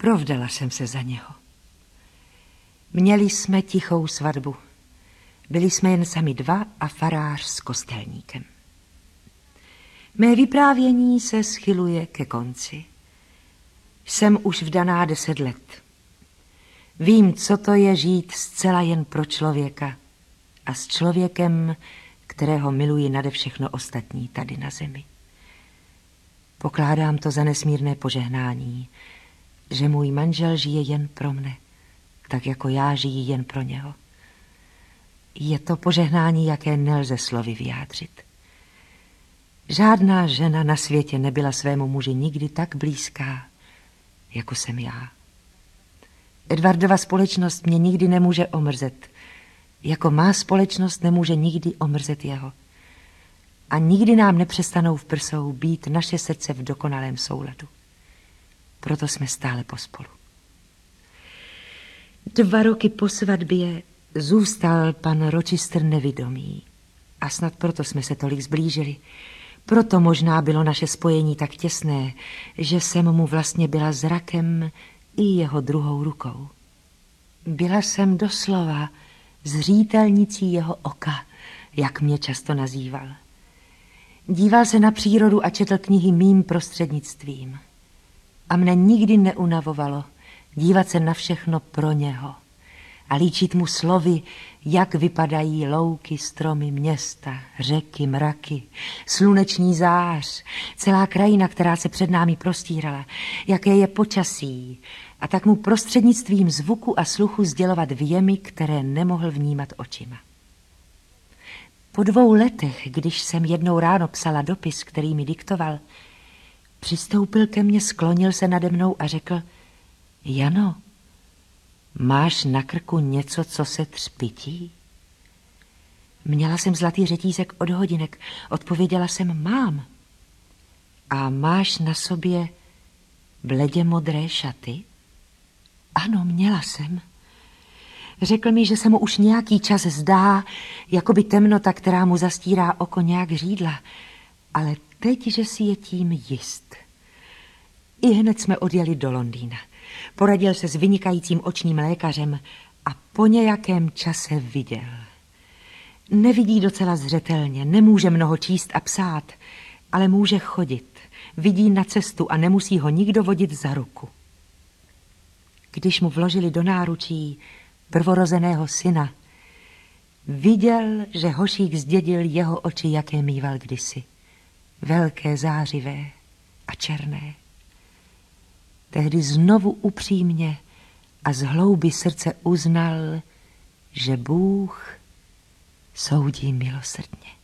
Provdala jsem se za něho. Měli jsme tichou svatbu. Byli jsme jen sami dva a farář s kostelníkem. Mé vyprávění se schyluje ke konci. Jsem už vdaná 10 let. Vím, co to je žít zcela jen pro člověka a s člověkem, kterého miluji nade všechno ostatní tady na zemi. Pokládám to za nesmírné požehnání, že můj manžel žije jen pro mne, tak jako já žiji jen pro něho. Je to požehnání, jaké nelze slovy vyjádřit. Žádná žena na světě nebyla svému muži nikdy tak blízká, jako jsem já. Edvardova společnost mě nikdy nemůže omrzet, jako má společnost nemůže nikdy omrzet jeho. A nikdy nám nepřestanou v prsou být naše srdce v dokonalém souladu. Proto jsme stále pospolu. 2 roky po svatbě zůstal pan Rochester nevidomý. A snad proto jsme se tolik zblížili. Proto možná bylo naše spojení tak těsné, že jsem mu vlastně byla zrakem i jeho druhou rukou. Byla jsem doslova zřítelnicí jeho oka, jak mě často nazýval. Díval se na přírodu a četl knihy mým prostřednictvím. A mne nikdy neunavovalo dívat se na všechno pro něho a líčit mu slovy, jak vypadají louky, stromy, města, řeky, mraky, sluneční zář, celá krajina, která se před námi prostírala, jaké je počasí, a tak mu prostřednictvím zvuku a sluchu sdělovat věmy, které nemohl vnímat očima. Po 2 letech, když jsem jednou ráno psala dopis, který mi diktoval, přistoupil ke mně, sklonil se nade mnou a řekl: Jano, máš na krku něco, co se třpytí? Měla jsem zlatý řetízek od hodinek, odpověděla jsem: mám. A máš na sobě bledě modré šaty? Ano, měla jsem. Řekl mi, že se mu už nějaký čas zdá, jako by temnota, která mu zastírá oko, nějak řídla, ale teď, že si je tím jist. I hned jsme odjeli do Londýna. Poradil se s vynikajícím očním lékařem a po nějakém čase viděl. Nevidí docela zřetelně, nemůže mnoho číst a psát, ale může chodit, vidí na cestu a nemusí ho nikdo vodit za ruku. Když mu vložili do náručí prvorozeného syna, viděl, že hošík zdědil jeho oči, jaké mýval kdysi. Velké, zářivé a černé. Tehdy znovu upřímně a z hloubi srdce uznal, že Bůh soudí milosrdně.